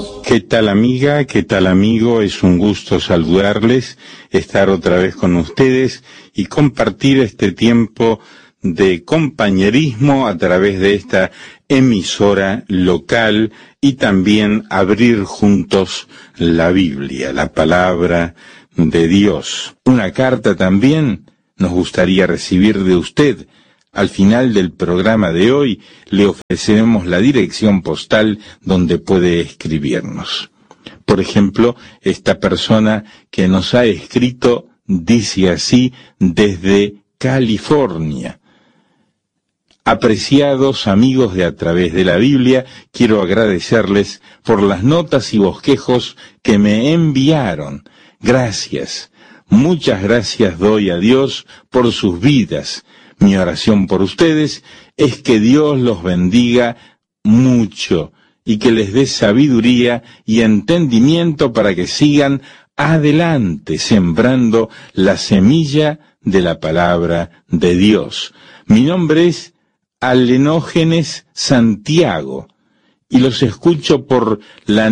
¿Qué tal amiga? ¿Qué tal amigo? Es un gusto saludarles, estar otra vez con ustedes y compartir este tiempo de compañerismo a través de esta emisora local y también abrir juntos la Biblia, la palabra de Dios. Una carta también nos gustaría recibir de usted. Al final del programa de hoy le ofreceremos la dirección postal donde puede escribirnos. Por ejemplo, esta persona que nos ha escrito dice así desde California. Apreciados amigos de A Través de la Biblia, quiero agradecerles por las notas y bosquejos que me enviaron. Gracias. Muchas gracias doy a Dios por sus vidas. Mi oración por ustedes es que Dios los bendiga mucho y que les dé sabiduría y entendimiento para que sigan adelante sembrando la semilla de la palabra de Dios. Mi nombre es Alenógenes Santiago y los escucho por la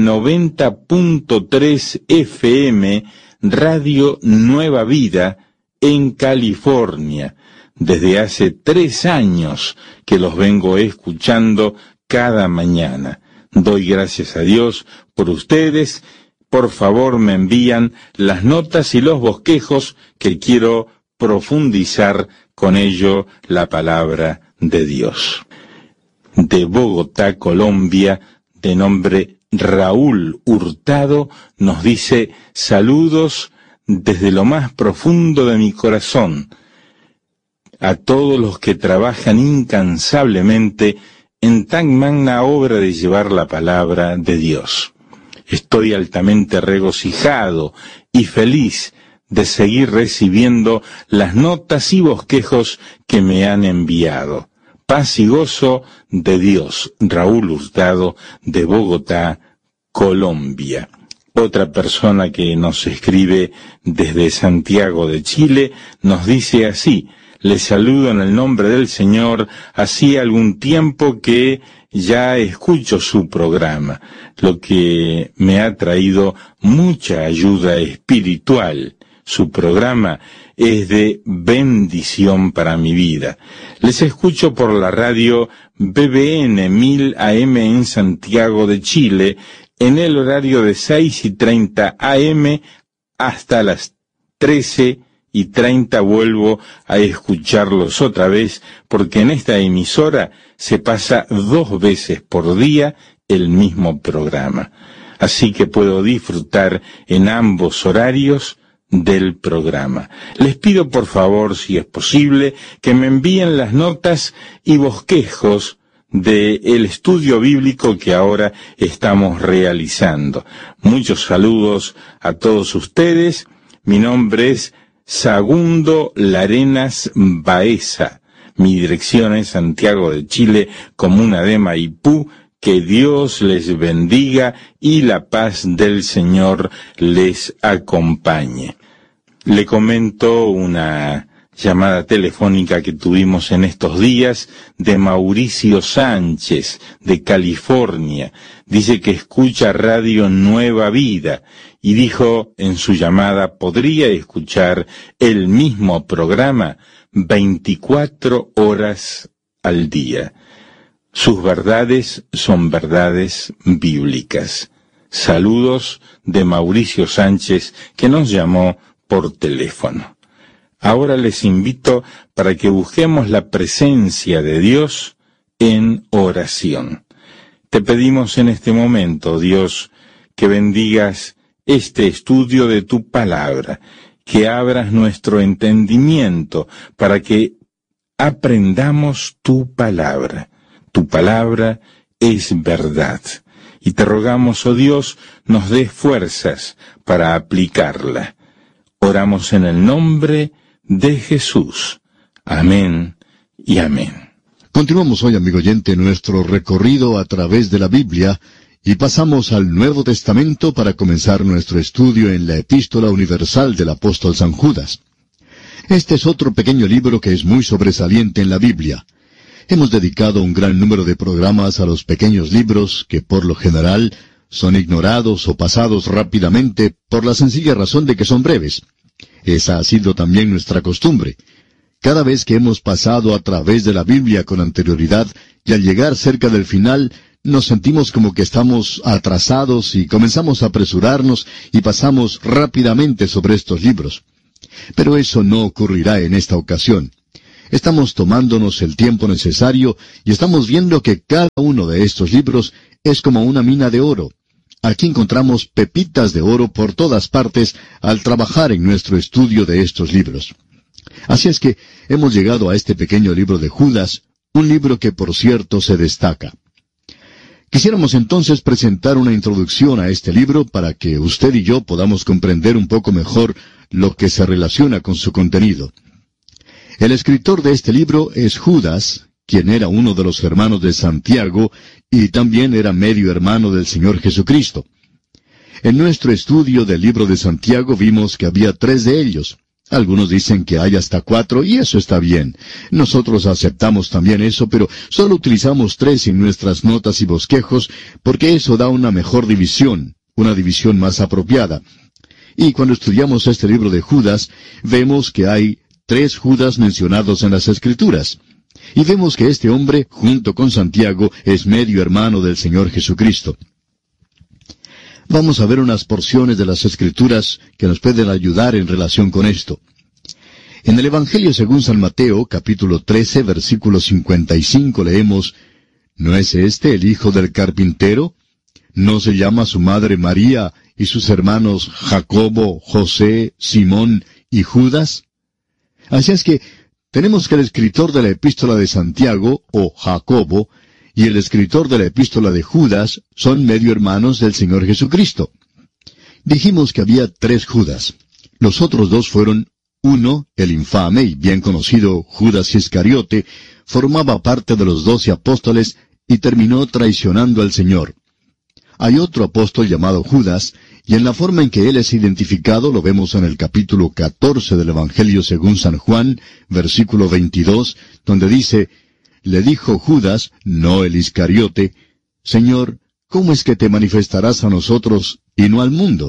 90.3 FM Radio Nueva Vida en California. Desde hace 3 años que los vengo escuchando cada mañana. Doy gracias a Dios por ustedes. Por favor, me envían las notas y los bosquejos que quiero profundizar con ello la palabra de Dios. De Bogotá, Colombia, de nombre Raúl Hurtado, nos dice: saludos desde lo más profundo de mi corazón a todos los que trabajan incansablemente en tan magna obra de llevar la palabra de Dios. Estoy altamente regocijado y feliz de seguir recibiendo las notas y bosquejos que me han enviado. Paz y gozo de Dios. Raúl Hurtado, de Bogotá, Colombia. Otra persona que nos escribe desde Santiago de Chile nos dice así: les saludo en el nombre del Señor. Hacía algún tiempo que ya escucho su programa, lo que me ha traído mucha ayuda espiritual. Su programa es de bendición para mi vida. Les escucho por la radio BBN 1000 AM en Santiago de Chile, en el horario de 6:30 AM hasta las 13:30 vuelvo a escucharlos otra vez, porque en esta emisora se pasa 2 veces por día el mismo programa. Así que puedo disfrutar en ambos horarios del programa. Les pido por favor, si es posible, que me envíen las notas y bosquejos del estudio bíblico que ahora estamos realizando. Muchos saludos a todos ustedes. Mi nombre es Sagundo Larenas Baeza. Mi dirección es Santiago de Chile, comuna de Maipú. Que Dios les bendiga y la paz del Señor les acompañe. Le comento una llamada telefónica que tuvimos en estos días de Mauricio Sánchez, de California. Dice que escucha Radio Nueva Vida y dijo en su llamada: ¿podría escuchar el mismo programa 24 horas al día? Sus verdades son verdades bíblicas. Saludos de Mauricio Sánchez, que nos llamó por teléfono. Ahora les invito para que busquemos la presencia de Dios en oración. Te pedimos en este momento, Dios, que bendigas este estudio de tu palabra, que abras nuestro entendimiento para que aprendamos tu palabra. Tu palabra es verdad. Y te rogamos, oh Dios, nos des fuerzas para aplicarla. Oramos en el nombre de Jesús. Amén y amén. Continuamos hoy, amigo oyente, nuestro recorrido a través de la Biblia y pasamos al Nuevo Testamento para comenzar nuestro estudio en la Epístola Universal del Apóstol San Judas. Este es otro pequeño libro que es muy sobresaliente en la Biblia. Hemos dedicado un gran número de programas a los pequeños libros que, por lo general, son ignorados o pasados rápidamente por la sencilla razón de que son breves. Esa ha sido también nuestra costumbre. Cada vez que hemos pasado a través de la Biblia con anterioridad, y al llegar cerca del final, nos sentimos como que estamos atrasados y comenzamos a apresurarnos y pasamos rápidamente sobre estos libros. Pero eso no ocurrirá en esta ocasión. Estamos tomándonos el tiempo necesario y estamos viendo que cada uno de estos libros es como una mina de oro. Aquí encontramos pepitas de oro por todas partes al trabajar en nuestro estudio de estos libros. Así es que hemos llegado a este pequeño libro de Judas, un libro que por cierto se destaca. Quisiéramos entonces presentar una introducción a este libro para que usted y yo podamos comprender un poco mejor lo que se relaciona con su contenido. El escritor de este libro es Judas, quien era uno de los hermanos de Santiago y también era medio hermano del Señor Jesucristo. En nuestro estudio del libro de Santiago vimos que había 3 de ellos. Algunos dicen que hay hasta 4 y eso está bien. Nosotros aceptamos también eso, pero solo utilizamos 3 en nuestras notas y bosquejos porque eso da una mejor división, una división más apropiada. Y cuando estudiamos este libro de Judas, vemos que hay 3 Judas mencionados en las Escrituras. Y vemos que este hombre, junto con Santiago, es medio hermano del Señor Jesucristo. Vamos a ver unas porciones de las Escrituras que nos pueden ayudar en relación con esto. En el Evangelio según San Mateo, capítulo 13, versículo 55, leemos, ¿No es este el hijo del carpintero? ¿No se llama su madre María y sus hermanos Jacobo, José, Simón y Judas? Así es que tenemos que el escritor de la epístola de Santiago, o Jacobo, y el escritor de la epístola de Judas son medio hermanos del Señor Jesucristo. Dijimos que había 3 Judas. Los otros 2 fueron, uno, el infame y bien conocido Judas Iscariote, formaba parte de los 12 apóstoles y terminó traicionando al Señor. Hay otro apóstol llamado Judas, y en la forma en que él es identificado lo vemos en el capítulo 14 del Evangelio según San Juan, versículo 22, donde dice, le dijo Judas, no el Iscariote, Señor, ¿cómo es que te manifestarás a nosotros y no al mundo?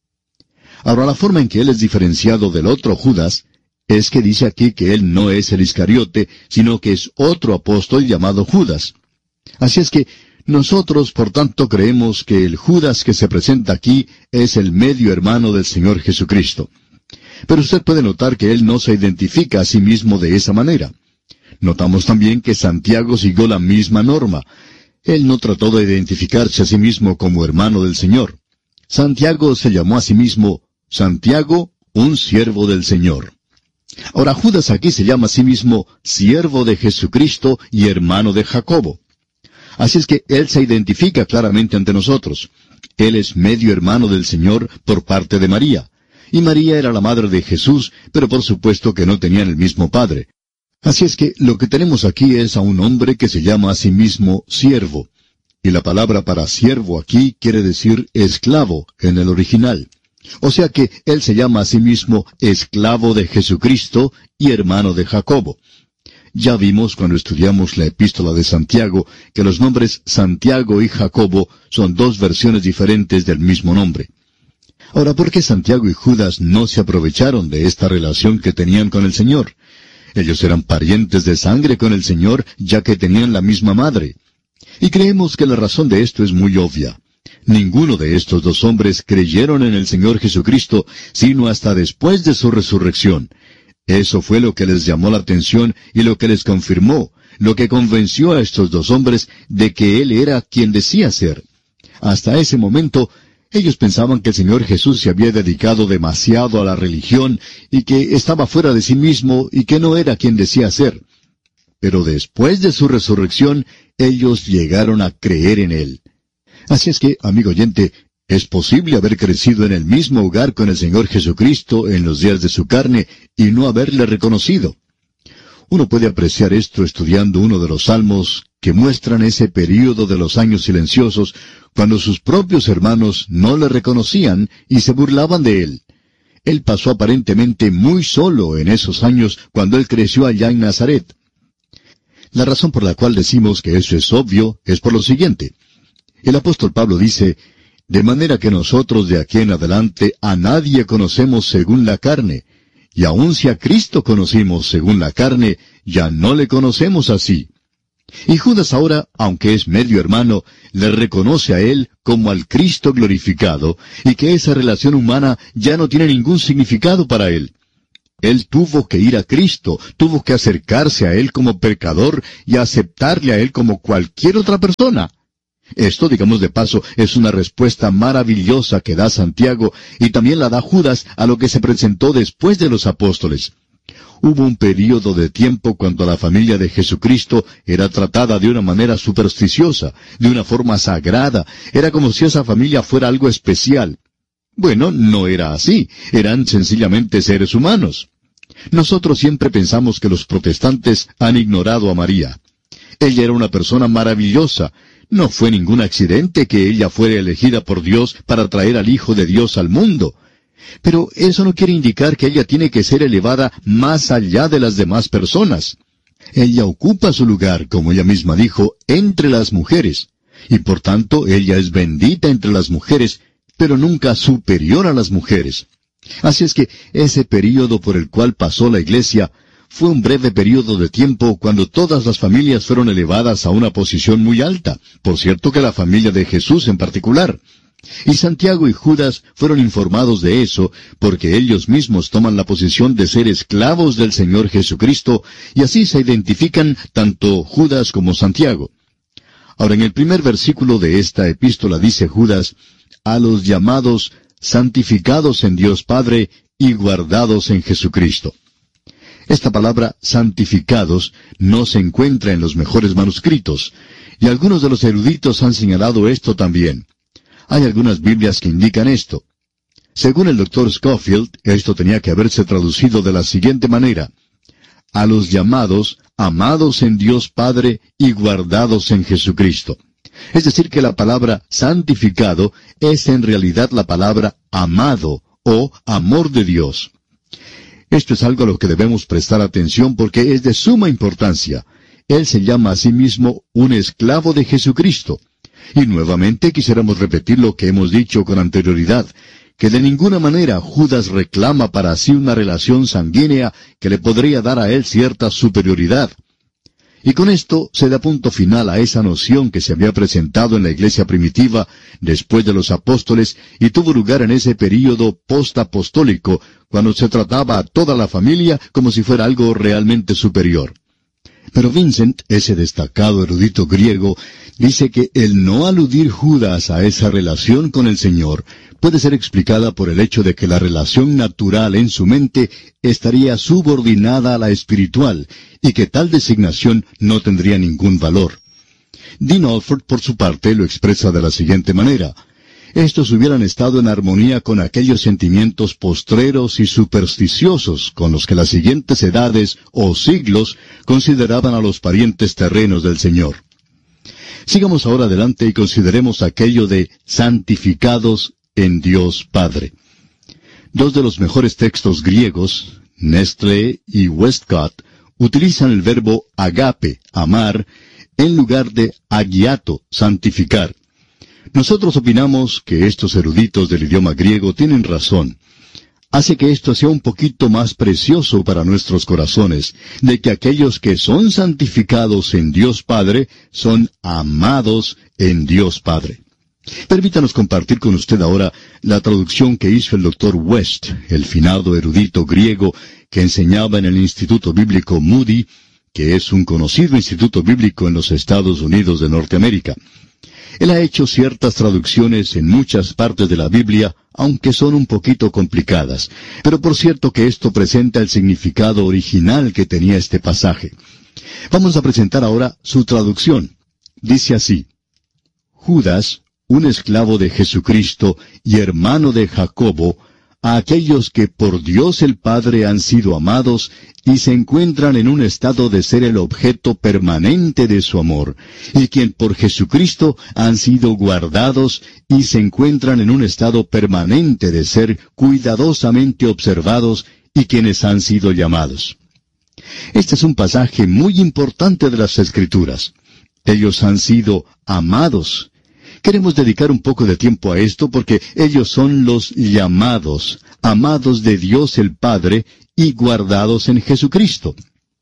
Ahora, la forma en que él es diferenciado del otro Judas es que dice aquí que él no es el Iscariote, sino que es otro apóstol llamado Judas. Así es que nosotros, por tanto, creemos que el Judas que se presenta aquí es el medio hermano del Señor Jesucristo. Pero usted puede notar que él no se identifica a sí mismo de esa manera. Notamos también que Santiago siguió la misma norma. Él no trató de identificarse a sí mismo como hermano del Señor. Santiago se llamó a sí mismo Santiago, un siervo del Señor. Ahora Judas aquí se llama a sí mismo siervo de Jesucristo y hermano de Jacobo. Así es que él se identifica claramente ante nosotros. Él es medio hermano del Señor por parte de María. Y María era la madre de Jesús, pero por supuesto que no tenían el mismo padre. Así es que lo que tenemos aquí es a un hombre que se llama a sí mismo siervo. Y la palabra para siervo aquí quiere decir esclavo en el original. O sea que él se llama a sí mismo esclavo de Jesucristo y hermano de Jacobo. Ya vimos cuando estudiamos la epístola de Santiago que los nombres Santiago y Jacobo son 2 versiones diferentes del mismo nombre. Ahora, ¿por qué Santiago y Judas no se aprovecharon de esta relación que tenían con el Señor? Ellos eran parientes de sangre con el Señor, ya que tenían la misma madre. Y creemos que la razón de esto es muy obvia. Ninguno de estos 2 hombres creyeron en el Señor Jesucristo, sino hasta después de su resurrección. Eso fue lo que les llamó la atención y lo que les confirmó, lo que convenció a estos 2 hombres de que Él era quien decía ser. Hasta ese momento, ellos pensaban que el Señor Jesús se había dedicado demasiado a la religión y que estaba fuera de sí mismo y que no era quien decía ser. Pero después de su resurrección, ellos llegaron a creer en Él. Así es que, amigo oyente, es posible haber crecido en el mismo hogar con el Señor Jesucristo en los días de su carne y no haberle reconocido. Uno puede apreciar esto estudiando uno de los salmos que muestran ese período de los años silenciosos cuando sus propios hermanos no le reconocían y se burlaban de él. Él pasó aparentemente muy solo en esos años cuando él creció allá en Nazaret. La razón por la cual decimos que eso es obvio es por lo siguiente. El apóstol Pablo dice, De manera que nosotros de aquí en adelante a nadie conocemos según la carne, y aun si a Cristo conocimos según la carne, ya no le conocemos así. Y Judas ahora, aunque es medio hermano, le reconoce a él como al Cristo glorificado, y que esa relación humana ya no tiene ningún significado para él. Él tuvo que ir a Cristo, tuvo que acercarse a él como pecador y aceptarle a él como cualquier otra persona. Esto, digamos de paso, es una respuesta maravillosa que da Santiago y también la da Judas a lo que se presentó después de los apóstoles. Hubo un período de tiempo cuando la familia de Jesucristo era tratada de una manera supersticiosa, de una forma sagrada. Era como si esa familia fuera algo especial. Bueno, no era así. Eran sencillamente seres humanos. Nosotros siempre pensamos que los protestantes han ignorado a María. Ella era una persona maravillosa. No fue ningún accidente que ella fuera elegida por Dios para traer al Hijo de Dios al mundo. Pero eso no quiere indicar que ella tiene que ser elevada más allá de las demás personas. Ella ocupa su lugar, como ella misma dijo, entre las mujeres. Y por tanto, ella es bendita entre las mujeres, pero nunca superior a las mujeres. Así es que ese período por el cual pasó la iglesia fue un breve período de tiempo cuando todas las familias fueron elevadas a una posición muy alta. Por cierto que la familia de Jesús en particular. Y Santiago y Judas fueron informados de eso, porque ellos mismos toman la posición de ser esclavos del Señor Jesucristo, y así se identifican tanto Judas como Santiago. Ahora, en el primer versículo de esta epístola dice Judas, a los llamados, santificados en Dios Padre y guardados en Jesucristo. Esta palabra santificados no se encuentra en los mejores manuscritos, y algunos de los eruditos han señalado esto también. Hay algunas Biblias que indican esto. Según el Dr. Scofield, esto tenía que haberse traducido de la siguiente manera: a los llamados, amados en Dios Padre y guardados en Jesucristo. Es decir, que la palabra santificado es en realidad la palabra amado o amor de Dios. Esto es algo a lo que debemos prestar atención porque es de suma importancia. Él se llama a sí mismo un esclavo de Jesucristo. Y nuevamente quisiéramos repetir lo que hemos dicho con anterioridad, que de ninguna manera Judas reclama para sí una relación sanguínea que le podría dar a él cierta superioridad. Y con esto se da punto final a esa noción que se había presentado en la iglesia primitiva después de los apóstoles y tuvo lugar en ese período postapostólico, cuando se trataba a toda la familia como si fuera algo realmente superior. Pero Vincent, ese destacado erudito griego, dice que el no aludir Judas a esa relación con el Señor puede ser explicada por el hecho de que la relación natural en su mente estaría subordinada a la espiritual, y que tal designación no tendría ningún valor. Dean Alford, por su parte, lo expresa de la siguiente manera: estos hubieran estado en armonía con aquellos sentimientos postreros y supersticiosos con los que las siguientes edades o siglos consideraban a los parientes terrenos del Señor. Sigamos ahora adelante y consideremos aquello de santificados en Dios Padre. Dos de los mejores textos griegos, Nestle y Westcott, utilizan el verbo agape, amar, en lugar de agiato, santificar. Nosotros opinamos que estos eruditos del idioma griego tienen razón. Hace que esto sea un poquito más precioso para nuestros corazones, de que aquellos que son santificados en Dios Padre son amados en Dios Padre. Permítanos compartir con usted ahora la traducción que hizo el Dr. West, el finado erudito griego que enseñaba en el Instituto Bíblico Moody, que es un conocido instituto bíblico en los Estados Unidos de Norteamérica. Él ha hecho ciertas traducciones en muchas partes de la Biblia, aunque son un poquito complicadas. Pero por cierto que esto presenta el significado original que tenía este pasaje. Vamos a presentar ahora su traducción. Dice así: Judas, un esclavo de Jesucristo y hermano de Jacobo, a aquellos que por Dios el Padre han sido amados y se encuentran en un estado de ser el objeto permanente de su amor, y quien por Jesucristo han sido guardados y se encuentran en un estado permanente de ser cuidadosamente observados y quienes han sido llamados. Este es un pasaje muy importante de las Escrituras. Ellos han sido amados. Queremos dedicar un poco de tiempo a esto porque ellos son los llamados, amados de Dios el Padre y guardados en Jesucristo.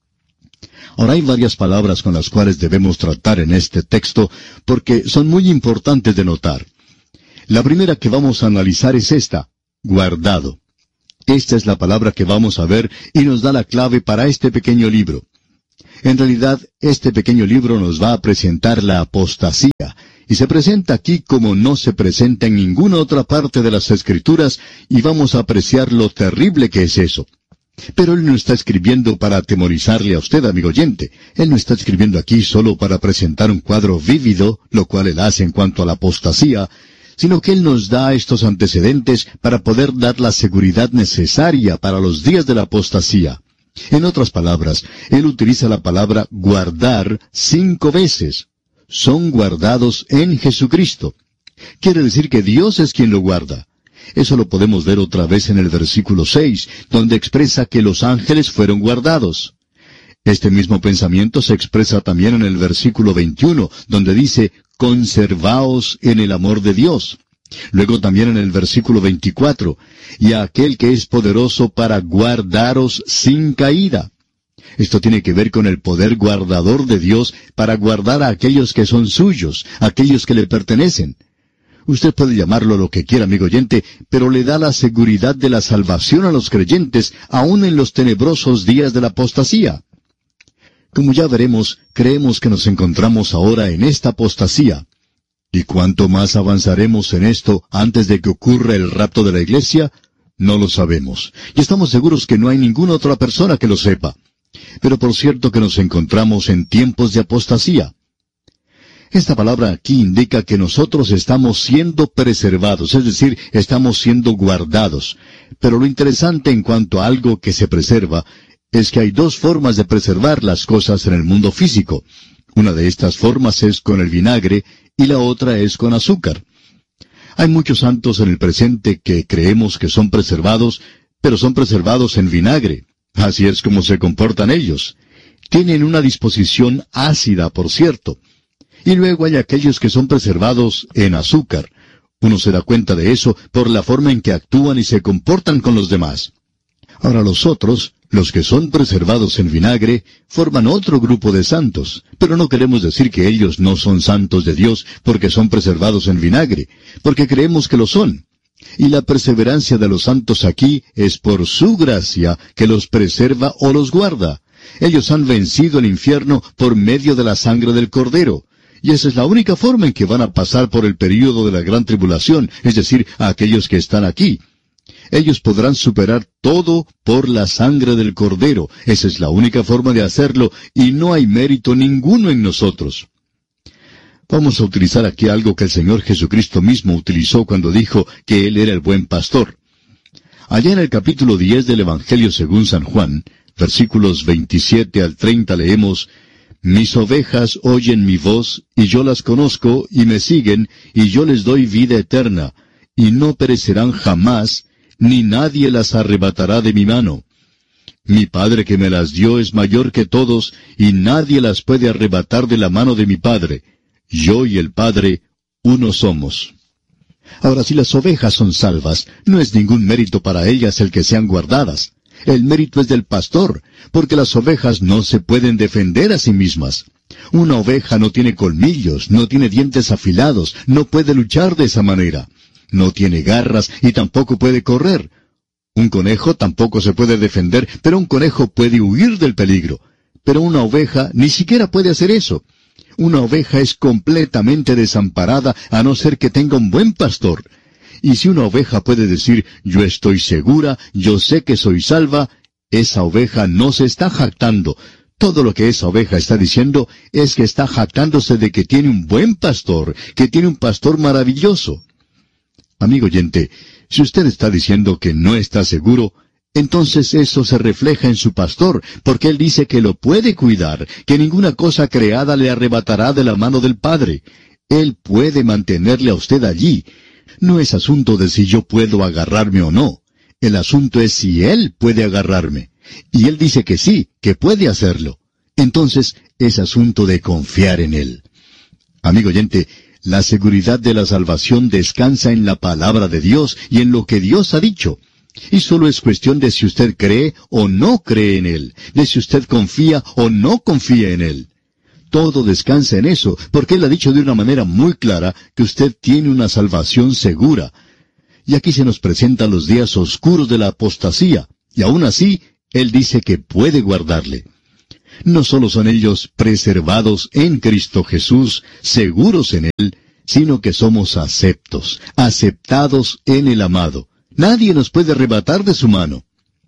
Ahora hay varias palabras con las cuales debemos tratar en este texto porque son muy importantes de notar. La primera que vamos a analizar es esta, guardado. Esta es la palabra que vamos a ver y nos da la clave para este pequeño libro. En realidad, este pequeño libro nos va a presentar la apostasía, y se presenta aquí como no se presenta en ninguna otra parte de las Escrituras, y vamos a apreciar lo terrible que es eso. Pero él no está escribiendo para atemorizarle a usted, amigo oyente. Él no está escribiendo aquí solo para presentar un cuadro vívido, lo cual él hace en cuanto a la apostasía, sino que él nos da estos antecedentes para poder dar la seguridad necesaria para los días de la apostasía. En otras palabras, él utiliza la palabra guardar 5 veces. Son guardados en Jesucristo. Quiere decir que Dios es quien lo guarda. Eso lo podemos ver otra vez en el versículo 6, donde expresa que los ángeles fueron guardados. Este mismo pensamiento se expresa también en el versículo 21, donde dice, conservaos en el amor de Dios. Luego también en el versículo 24, y a aquel que es poderoso para guardaros sin caída. Esto tiene que ver con el poder guardador de Dios para guardar a aquellos que son suyos, aquellos que le pertenecen. Usted puede llamarlo lo que quiera, amigo oyente, pero le da la seguridad de la salvación a los creyentes, aun en los tenebrosos días de la apostasía. Como ya veremos, creemos que nos encontramos ahora en esta apostasía. ¿Y cuánto más avanzaremos en esto antes de que ocurra el rapto de la iglesia? No lo sabemos. Y estamos seguros que no hay ninguna otra persona que lo sepa. Pero por cierto que nos encontramos en tiempos de apostasía. Esta palabra aquí indica que nosotros estamos siendo preservados, es decir, estamos siendo guardados. Pero lo interesante en cuanto a algo que se preserva es que hay 2 formas de preservar las cosas en el mundo físico. Una de estas formas es con el vinagre y la otra es con azúcar. Hay muchos santos en el presente que creemos que son preservados, pero son preservados en vinagre. Así es como se comportan ellos. Tienen una disposición ácida, por cierto. Y luego hay aquellos que son preservados en azúcar. Uno se da cuenta de eso por la forma en que actúan y se comportan con los demás. Ahora los otros, los que son preservados en vinagre, forman otro grupo de santos, pero no queremos decir que ellos no son santos de Dios porque son preservados en vinagre, porque creemos que lo son. Y la perseverancia de los santos aquí es por su gracia que los preserva o los guarda. Ellos han vencido el infierno por medio de la sangre del Cordero. Y esa es la única forma en que van a pasar por el período de la gran tribulación, es decir, a aquellos que están aquí. Ellos podrán superar todo por la sangre del Cordero. Esa es la única forma de hacerlo, y no hay mérito ninguno en nosotros. Vamos a utilizar aquí algo que el Señor Jesucristo mismo utilizó cuando dijo que Él era el buen pastor. Allá en el capítulo 10 del Evangelio según San Juan, versículos 27 al 30 leemos, mis ovejas oyen mi voz, y yo las conozco, y me siguen, y yo les doy vida eterna, y no perecerán jamás, ni nadie las arrebatará de mi mano. Mi Padre que me las dio es mayor que todos, y nadie las puede arrebatar de la mano de mi Padre. Yo y el Padre, uno somos. Ahora, si las ovejas son salvas, no es ningún mérito para ellas el que sean guardadas. El mérito es del pastor, porque las ovejas no se pueden defender a sí mismas. Una oveja no tiene colmillos, no tiene dientes afilados, no puede luchar de esa manera. No tiene garras y tampoco puede correr. Un conejo tampoco se puede defender, pero un conejo puede huir del peligro. Pero una oveja ni siquiera puede hacer eso. Una oveja es completamente desamparada a no ser que tenga un buen pastor. Y si una oveja puede decir, yo estoy segura, yo sé que soy salva, esa oveja no se está jactando. Todo lo que esa oveja está diciendo es que está jactándose de que tiene un buen pastor, que tiene un pastor maravilloso. Amigo oyente, si usted está diciendo que no está seguro, entonces eso se refleja en su pastor, porque él dice que lo puede cuidar, que ninguna cosa creada le arrebatará de la mano del Padre. Él puede mantenerle a usted allí. No es asunto de si yo puedo agarrarme o no. El asunto es si Él puede agarrarme. Y Él dice que sí, que puede hacerlo. Entonces, es asunto de confiar en Él. Amigo oyente, La seguridad de la salvación descansa en la palabra de Dios y en lo que Dios ha dicho. Y solo es cuestión de si usted cree o no cree en Él, de si usted confía o no confía en Él. Todo descansa en eso, porque Él ha dicho de una manera muy clara que usted tiene una salvación segura. Y aquí se nos presentan los días oscuros de la apostasía, y aún así, Él dice que puede guardarle. No solo son ellos preservados en Cristo Jesús, seguros en Él, sino que somos aceptos, aceptados en el amado. Nadie nos puede arrebatar de su mano.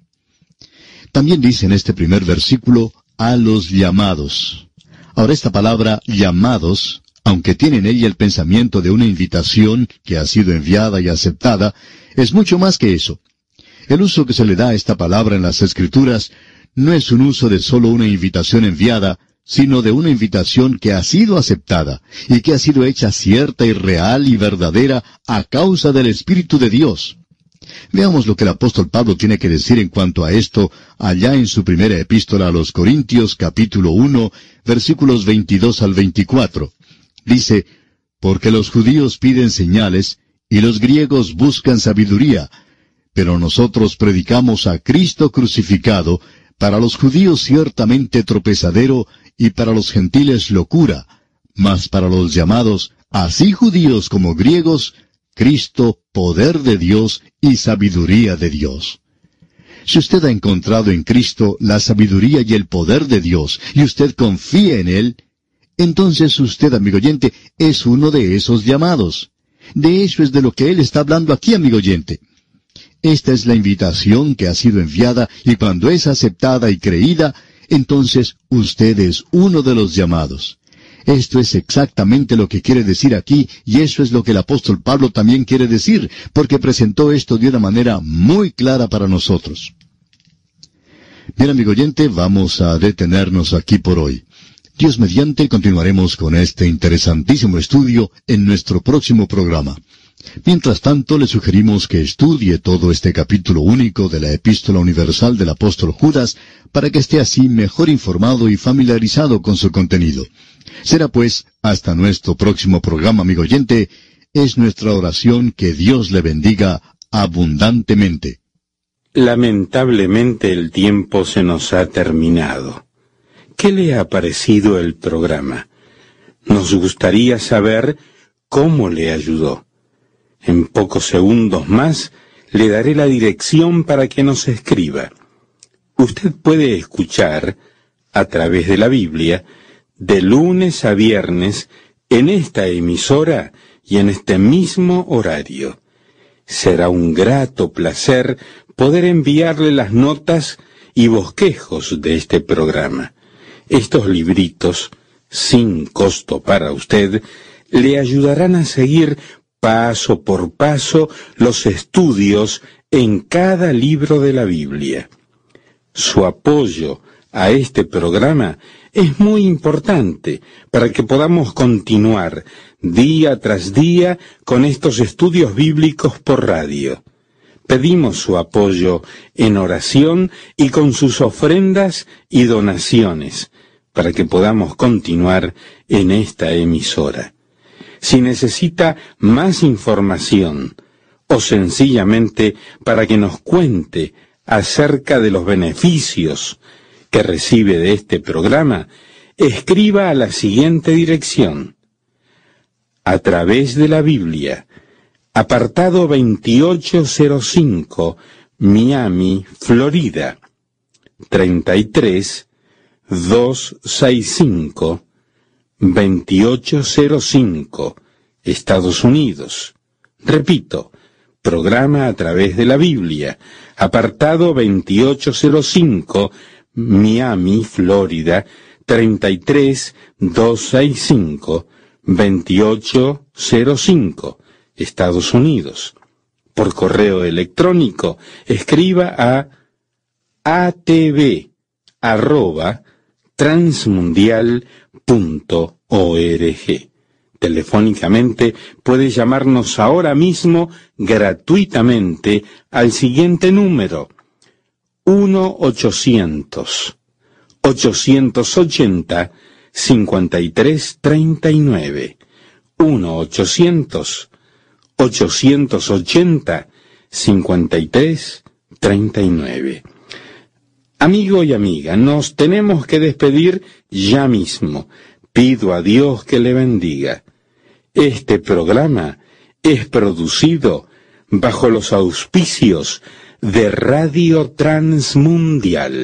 También dice en este primer versículo, a los llamados. Ahora esta palabra llamados, aunque tiene en ella el pensamiento de una invitación que ha sido enviada y aceptada, es mucho más que eso. El uso que se le da a esta palabra en las Escrituras no es un uso de solo una invitación enviada, sino de una invitación que ha sido aceptada y que ha sido hecha cierta y real y verdadera a causa del Espíritu de Dios. Veamos lo que el apóstol Pablo tiene que decir en cuanto a esto allá en su primera epístola a los Corintios, capítulo 1, versículos 22 al 24. Dice, porque los judíos piden señales y los griegos buscan sabiduría, pero nosotros predicamos a Cristo crucificado, para los judíos ciertamente tropezadero y para los gentiles locura, mas para los llamados, así judíos como griegos, Cristo, poder de Dios y sabiduría de Dios. Si usted ha encontrado en Cristo la sabiduría y el poder de Dios, y usted confía en Él, entonces usted, amigo oyente, es uno de esos llamados. De eso es de lo que Él está hablando aquí, amigo oyente. Esta es la invitación que ha sido enviada, y cuando es aceptada y creída, entonces usted es uno de los llamados. Esto es exactamente lo que quiere decir aquí, y eso es lo que el apóstol Pablo también quiere decir, porque presentó esto de una manera muy clara para nosotros. Bien, amigo oyente, vamos a detenernos aquí por hoy. Dios mediante, continuaremos con este interesantísimo estudio en nuestro próximo programa. Mientras tanto, le sugerimos que estudie todo este capítulo único de la Epístola Universal del apóstol Judas, para que esté así mejor informado y familiarizado con su contenido. Será pues, hasta nuestro próximo programa, amigo oyente, es nuestra oración que Dios le bendiga abundantemente. Lamentablemente el tiempo se nos ha terminado. ¿Qué le ha parecido el programa? Nos gustaría saber cómo le ayudó. En pocos segundos más le daré la dirección para que nos escriba. Usted puede escuchar, a través de la Biblia, de lunes a viernes, en esta emisora y en este mismo horario. Será un grato placer poder enviarle las notas y bosquejos de este programa. Estos libritos, sin costo para usted, le ayudarán a seguir paso por paso los estudios en cada libro de la Biblia. Su apoyo a este programa es muy importante para que podamos continuar día tras día con estos estudios bíblicos por radio. Pedimos su apoyo en oración y con sus ofrendas y donaciones para que podamos continuar en esta emisora. Si necesita más información o sencillamente para que nos cuente acerca de los beneficios que recibe de este programa, escriba a la siguiente dirección: a través de la Biblia, apartado 2805, Miami, Florida, 33265, 2805, Estados Unidos. Repito, programa a través de la Biblia, apartado 2805, Miami, Florida, 33265, 2805, Estados Unidos. Por correo electrónico, escriba a atv@transmundial.org. Telefónicamente puede llamarnos ahora mismo gratuitamente al siguiente número: 1-800-880-5339. 1-800-880-5339. Amigo y amiga, nos tenemos que despedir ya mismo. Pido a Dios que le bendiga. Este programa es producido bajo los auspicios de Radio Transmundial.